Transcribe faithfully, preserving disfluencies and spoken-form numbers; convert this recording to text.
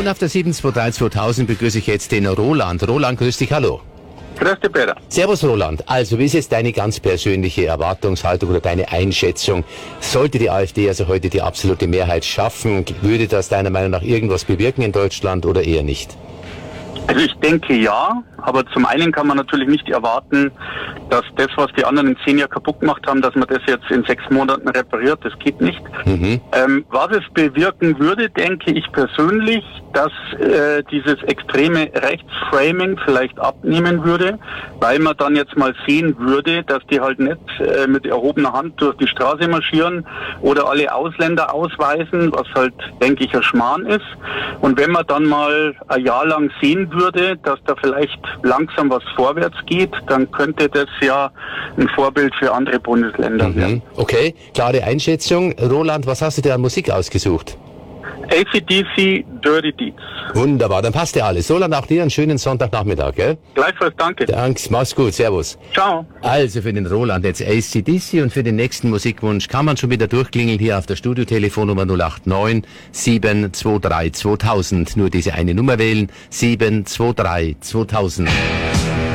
Und auf der sieben zwei drei zweitausend begrüße ich jetzt den Roland. Roland, grüß dich, hallo. Grüß dich, Peter. Servus, Roland. Also, wie ist jetzt deine ganz persönliche Erwartungshaltung oder deine Einschätzung? Sollte die AfD also heute die absolute Mehrheit schaffen, würde das deiner Meinung nach irgendwas bewirken in Deutschland oder eher nicht? Also ich denke ja, aber zum einen kann man natürlich nicht erwarten, dass das, was die anderen in zehn Jahren kaputt gemacht haben, dass man das jetzt in sechs Monaten repariert. Das geht nicht. Mhm. Ähm, was es bewirken würde, denke ich persönlich, dass äh, dieses extreme Rechtsframing vielleicht abnehmen würde, weil man dann jetzt mal sehen würde, dass die halt nicht äh, mit erhobener Hand durch die Straße marschieren oder alle Ausländer ausweisen, was halt, denke ich, ein Schmarrn ist. Und wenn man dann mal ein Jahr lang sehen würde, dass da vielleicht langsam was vorwärts geht, dann könnte das ja ein Vorbild für andere Bundesländer mhm. werden. Okay, klare Einschätzung. Roland, was hast du dir an Musik ausgesucht? A C D C, Dirty Deeds. Wunderbar, dann passt ja alles. Roland, auch dir einen schönen Sonntagnachmittag, gell? Gleichfalls, danke. Danke, mach's gut, servus. Ciao. Also für den Roland jetzt A C D C und für den nächsten Musikwunsch kann man schon wieder durchklingeln hier auf der Studiotelefonnummer null acht neun sieben zwei drei zweitausend. Nur diese eine Nummer wählen, sieben zwei drei zweitausend.